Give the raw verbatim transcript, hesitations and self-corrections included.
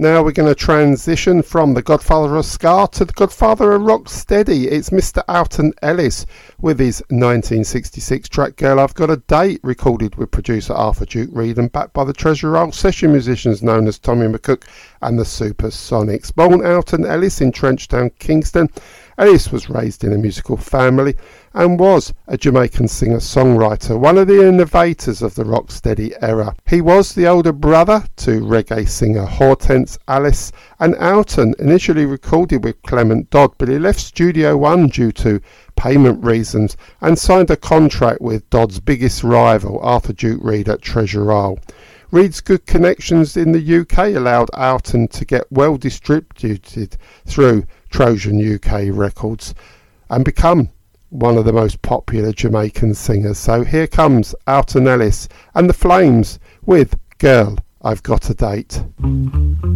Now we're going to transition from the godfather of ska to the godfather of rocksteady. It's Mister Alton Ellis with his nineteen sixty-six track Girl I've Got a Date, recorded with producer Arthur Duke Reid and backed by the Treasure Roll session musicians known as Tommy McCook and the Supersonics. Born Alton Ellis in Trenchtown, Kingston, Ellis was raised in a musical family and was a Jamaican singer-songwriter, one of the innovators of the rocksteady era. He was the older brother to reggae singer Hortense Ellis, and Alton initially recorded with Clement Dodd, but he left Studio One due to payment reasons and signed a contract with Dodd's biggest rival, Arthur Duke Reid at Treasure Roll. Reid's good connections in the U K allowed Alton to get well distributed through Trojan U K Records and become one of the most popular Jamaican singers. So here comes Alton Ellis and the Flames with Girl I've Got a Date.